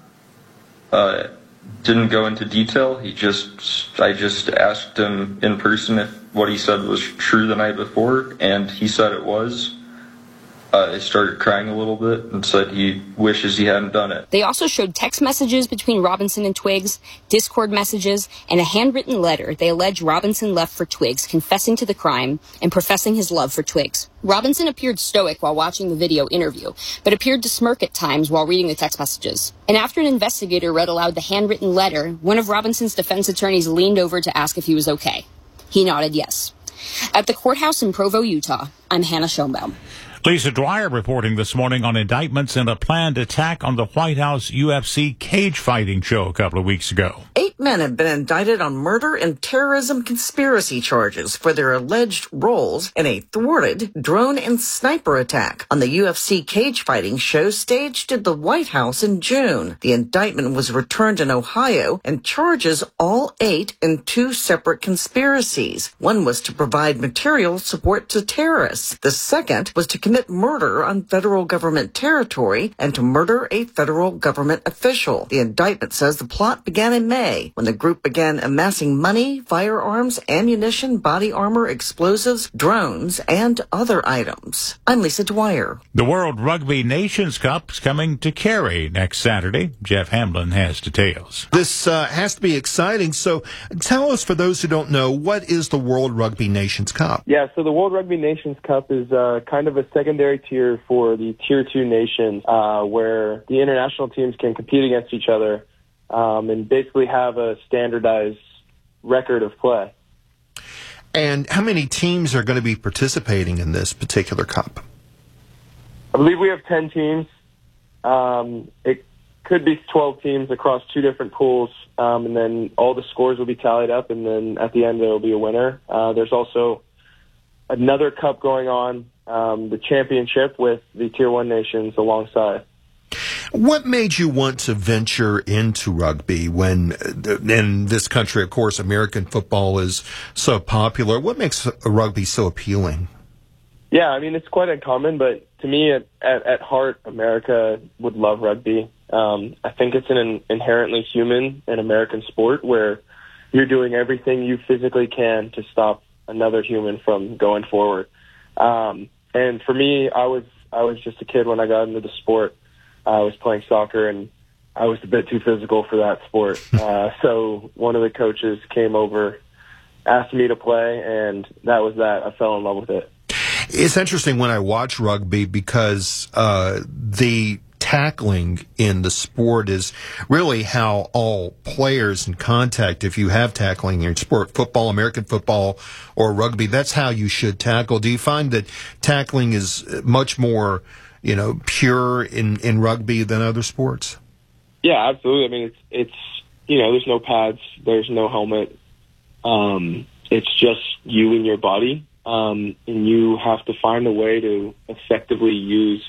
Didn't go into detail. I just asked him in person if what he said was true the night before, and he said it was. He started crying a little bit and said he wishes he hadn't done it. They also showed text messages between Robinson and Twiggs, Discord messages, and a handwritten letter they allege Robinson left for Twiggs confessing to the crime and professing his love for Twiggs. Robinson appeared stoic while watching the video interview, but appeared to smirk at times while reading the text messages. And after an investigator read aloud the handwritten letter, one of Robinson's defense attorneys leaned over to ask if he was okay. He nodded yes. At the courthouse in Provo, Utah, I'm Hannah Schoenbaum. Lisa Dwyer reporting this morning on indictments in a planned attack on the White House UFC cage fighting show a couple of weeks ago. 8 men have been indicted on murder and terrorism conspiracy charges for their alleged roles in a thwarted drone and sniper attack on the UFC cage fighting show staged at the White House in June. The indictment was returned in Ohio and charges all 8 in 2 separate conspiracies. One was to provide material support to terrorists. The second was to commit murder on federal government territory and to murder a federal government official. The indictment says the plot began in May when the group began amassing money, firearms, ammunition, body armor, explosives, drones, and other items. I'm Lisa Dwyer. The World Rugby Nations Cup is coming to Cary next Saturday. Jeff Hamlin has details. This has to be exciting. So tell us, for those who don't know, what is the World Rugby Nations Cup? Yeah, so the World Rugby Nations Cup is kind of a secondary tier for the Tier 2 nations, where the international teams can compete against each other and basically have a standardized record of play. And how many teams are going to be participating in this particular cup? I believe we have 10 teams. It could be 12 teams across 2 different pools, and then all the scores will be tallied up, and then at the end there will be a winner. There's also another cup going on, the championship with the Tier 1 nations alongside. What made you want to venture into rugby when, in this country, of course, American football is so popular? What makes rugby so appealing? Yeah, I mean, it's quite uncommon, but to me, at heart, America would love rugby. I think it's an inherently human and American sport where you're doing everything you physically can to stop another human from going forward. And for me, I was just a kid when I got into the sport. I was playing soccer, and I was a bit too physical for that sport. So one of the coaches came over, asked me to play, and that was that. I fell in love with it. It's interesting when I watch rugby because the tackling in the sport is really how all players in contact, if you have tackling in your sport, football, American football, or rugby, that's how you should tackle. Do you find that tackling is much more, pure in rugby than other sports? Yeah, absolutely. I mean, it's there's no pads, there's no helmet. It's just you and your body. And you have to find a way to effectively use,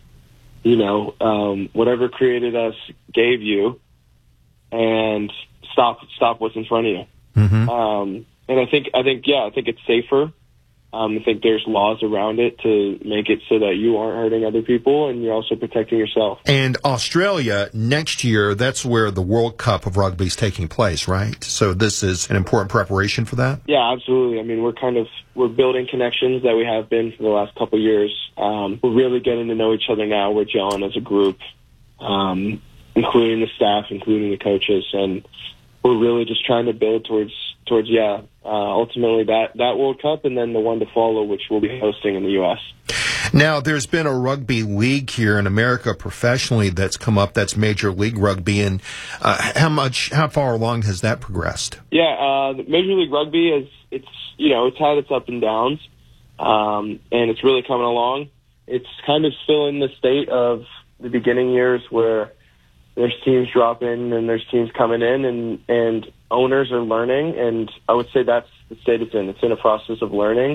whatever created us gave you, and stop what's in front of you. Mm-hmm. And I think it's safer. I think there's laws around it to make it so that you aren't hurting other people and you're also protecting yourself. And Australia, next year, that's where the World Cup of Rugby is taking place, right? So this is an important preparation for that? Yeah, absolutely. I mean, we're building connections that we have been for the last couple of years. We're really getting to know each other now. We're gelling as a group, including the staff, including the coaches, and we're really just trying to build towards ultimately that World Cup and then the one to follow, which we'll be hosting in the U.S. Now, there's been a rugby league here in America professionally that's come up. That's Major League Rugby. And how far along has that progressed? Yeah, Major League Rugby it's had its up and downs, and it's really coming along. It's kind of still in the state of the beginning years where there's teams dropping and there's teams coming in and owners are learning, and I would say that's the state it's in. It's in a process of learning.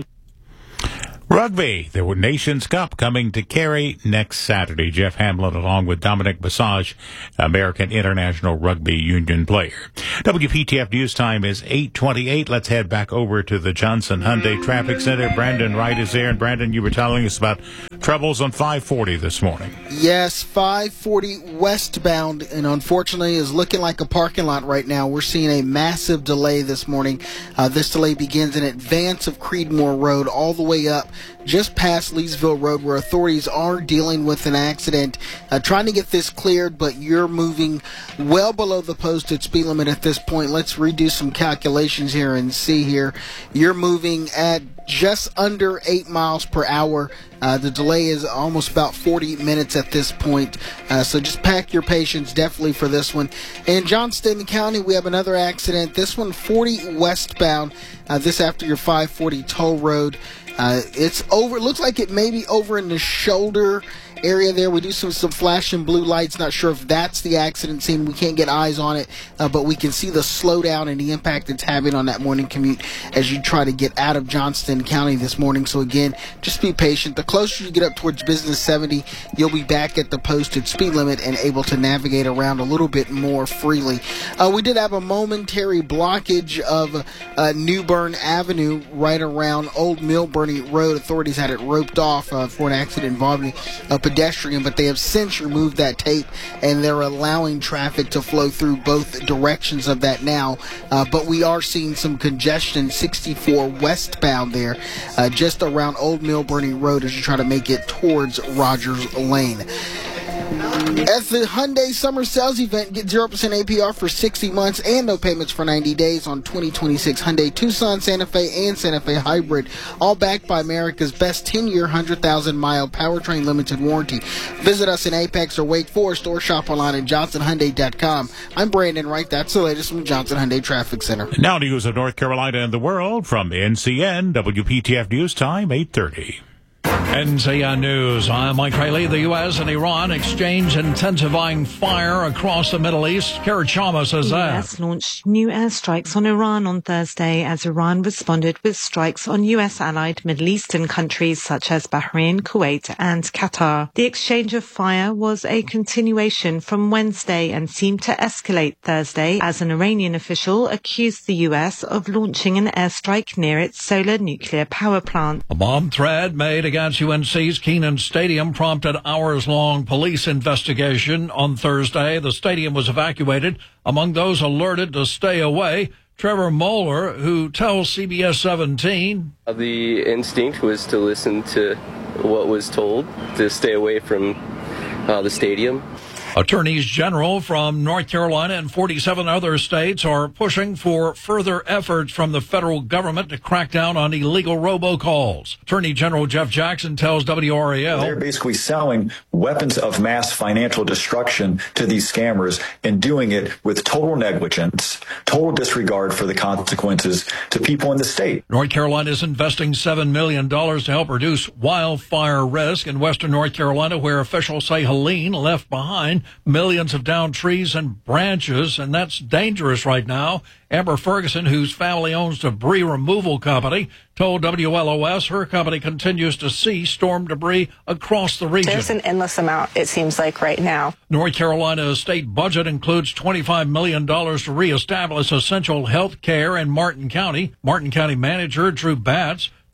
Rugby, the Nations Cup coming to Cary next Saturday. Jeff Hamlin along with Dominic Massage, American International Rugby Union player. WPTF News Time is 8:28. Let's head back over to the Johnson Hyundai Traffic Center. Brandon Wright is there. And Brandon, you were telling us about troubles on 540 this morning. Yes, 540 westbound, and unfortunately is looking like a parking lot right now. We're seeing a massive delay this morning. This delay begins in advance of Creedmoor Road all the way up just past Leesville Road, where authorities are dealing with an accident, trying to get this cleared, but you're moving well below the posted speed limit at this point. Let's redo some calculations here and see here. You're moving at just under 8 miles per hour. The delay is almost about 40 minutes at this point. So just pack your patience definitely for this one. In Johnston County, we have another accident. This one 40 westbound, this after your 540 toll road. It's over. It looks like it may be over in the shoulder area there. We do some flashing blue lights. Not sure if that's the accident scene. We can't get eyes on it, but we can see the slowdown and the impact it's having on that morning commute as you try to get out of Johnston County this morning. So again, just be patient. The closer you get up towards Business 70, you'll be back at the posted speed limit and able to navigate around a little bit more freely. We did have a momentary blockage of New Bern Avenue right around Old Millburn Road. Authorities had it roped off for an accident involving a pedestrian, but they have since removed that tape and they're allowing traffic to flow through both directions of that now. But we are seeing some congestion 64 westbound there, just around Old Millburn Road as you try to make it towards Rogers Lane. At the Hyundai Summer Sales Event, get 0% APR for 60 months and no payments for 90 days on 2026 Hyundai Tucson, Santa Fe, and Santa Fe Hybrid. All backed by America's best 10-year, 100,000-mile powertrain limited warranty. Visit us in Apex or Wake Forest or shop online at johnsonhyundai.com. I'm Brandon Wright. That's the latest from Johnson Hyundai Traffic Center. Now news of North Carolina and the world from NCN, WPTF News Time, 8:30. NCN News. I'm Mike Riley. The U.S. and Iran exchange intensifying fire across the Middle East. Kara Chama says that. The U.S. launched new airstrikes on Iran on Thursday as Iran responded with strikes on U.S.-allied Middle Eastern countries such as Bahrain, Kuwait, and Qatar. The exchange of fire was a continuation from Wednesday and seemed to escalate Thursday as an Iranian official accused the U.S. of launching an airstrike near its solar nuclear power plant. A bomb threat made against UNC's Kenan Stadium prompted hours-long police investigation on Thursday. The stadium was evacuated. Among those alerted to stay away, Trevor Moeller, who tells CBS 17. The instinct was to listen to what was told, to stay away from the stadium. Attorneys general from North Carolina and 47 other states are pushing for further efforts from the federal government to crack down on illegal robocalls. Attorney General Jeff Jackson tells WRAL. They're basically selling weapons of mass financial destruction to these scammers and doing it with total negligence, total disregard for the consequences to people in the state. North Carolina is investing $7 million to help reduce wildfire risk in western North Carolina, where officials say Helene left behind millions of downed trees and branches, and that's dangerous right now. Amber Ferguson, whose family owns debris removal company, told WLOS her company continues to see storm debris across the region. There's an endless amount, it seems like, right now. North Carolina's state budget includes $25 million to reestablish essential health care in Martin County. Martin County Manager Drew Batts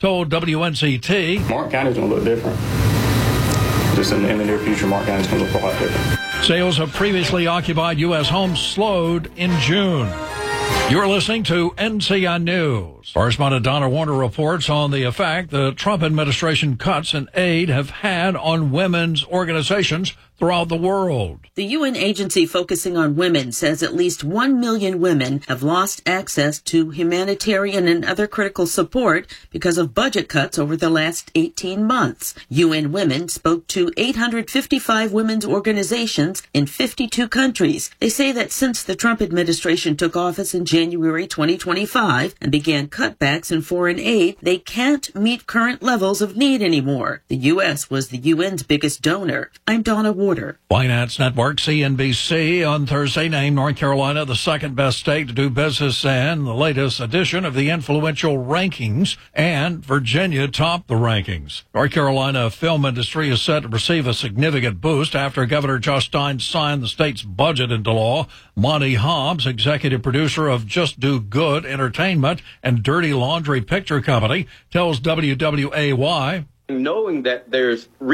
told WNCT. Martin County's going to look different. Just in the near future, Martin County's going to look a lot different. Sales of previously occupied U.S. homes slowed in June. You're listening to NCN News. Correspondent Donna Warner reports on the effect the Trump administration cuts in aid have had on women's organizations throughout the world. The UN agency focusing on women says at least 1 million women have lost access to humanitarian and other critical support because of budget cuts over the last 18 months. UN Women spoke to 855 women's organizations in 52 countries. They say that since the Trump administration took office in January 2025 and began cutbacks in foreign aid, they can't meet current levels of need anymore. The U.S. was the UN's biggest donor. I'm Donna Warner. Finance Network CNBC on Thursday named North Carolina the second best state to do business in, the latest edition of the influential rankings, and Virginia topped the rankings. North Carolina film industry is set to receive a significant boost after Governor Josh Stein signed the state's budget into law. Monty Hobbs, executive producer of Just Do Good Entertainment and Dirty Laundry Picture Company, tells WWAY, knowing that there's